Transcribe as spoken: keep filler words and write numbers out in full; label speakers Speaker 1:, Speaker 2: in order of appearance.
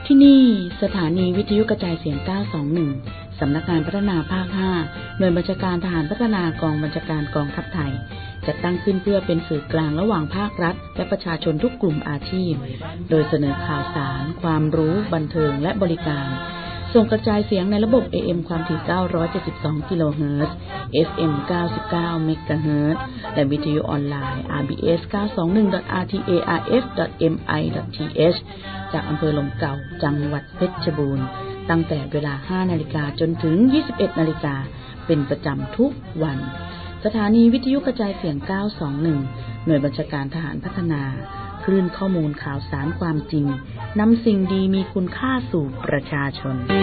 Speaker 1: ที่นี่สถานีวิทยุกระจายเสียงเก้าสองหนึ่งสำนักงานพัฒนาภาคห้าหน่วยบัญชาการทหารพัฒนากองบัญชาการกองทัพไทยจัดตั้งขึ้นเพื่อเป็นสื่อกลางระหว่างภาครัฐและประชาชนทุกกลุ่มอาชีพโดยเสนอข่าวสารความรู้บันเทิงและบริการส่งกระจายเสียงในระบบ เอ เอ็ม ความถี่เก้าร้อยเจ็ดสิบสองกิโลเฮิรตซ์ เอฟ เอ็ม เก้าสิบเก้าเมกะเฮิรตซ์และวิทยุออนไลน์ อาร์ บี เอส เก้าสองหนึ่ง ดอท อาร์ ที เอ อาร์ เอฟ ดอท เอ็ม ไอ ดอท ที เอช จากอำเภอหลมเก่าจังหวัดเพชรบูรณ์ตั้งแต่เวลา ห้านาฬิกา จนถึง ยี่สิบเอ็ดนาฬิกาเป็นประจำทุกวันสถานีวิทยุกระจายเสียงเก้าสองหนึ่งหน่วยบัญชาการทหารพัฒนาคลื่นข้อมูลข่าวสารความจริงนำสิ่งดีมีคุณค่าสู่ประชาชน